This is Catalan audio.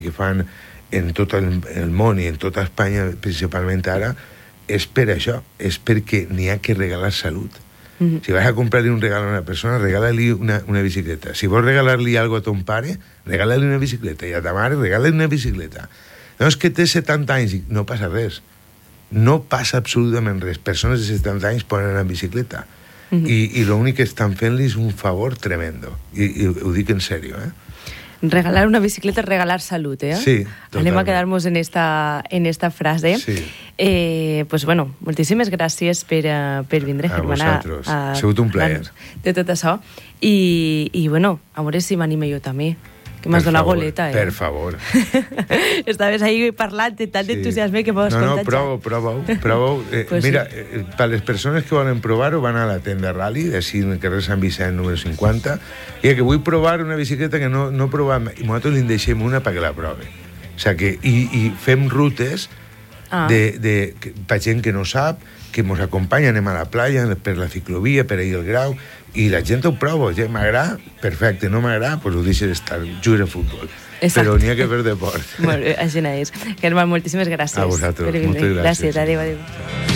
que fan en tot el món i en tota Espanya, principalment ara, és per això, és perquè n'hi ha que regalar salut. Si vas a comprar-li un regal a una persona, regala-li una bicicleta. Si vols regalar-li algo a ton pare, regala-li una bicicleta. I a ta mare, regala-li una bicicleta. No, és que té 70 anys, i no passa res. No passa absolutament res. Persones de 70 anys poden anar en bicicleta. I l'únic que estan fent-li és un favor tremendo. I ho dic en sèrio, Regalar una bicicleta és regalar salut, Sí, totalment. Anem a quedar-nos en esta frase. Sí. Pues bueno, moltíssimes gràcies per vindre, Germana. A vosaltres. Ha sigut un plaer. De tot això. I bueno, a veure si m'anime jo també. Que m'has donat goleta, Per favor. Estaves ahí parlant de tant d'entusiasme que m'has contat. No, prova-ho. Pues mira, per les persones que volen provar-ho, van a la tenda Rally, d'ací en el carrer Sant Vicent, número 50, i que vull provar una bicicleta que no he provat mai, i nosaltres li en deixem una perquè la prove. O sigui que, i fem rutes per gent que no sap, que ens acompanya, anem a la platja, per la ciclovia, per ahir el Grau, i la gent ho prova, m'agrada, perfecte, no m'agrada, doncs ho deixes estar, jugues a futbol. Exacte. Però n'hi ha que fer deport. Molt bé, així és. Germán, moltíssimes gràcies. A vosaltres, moltes gràcies. Gràcies, adéu.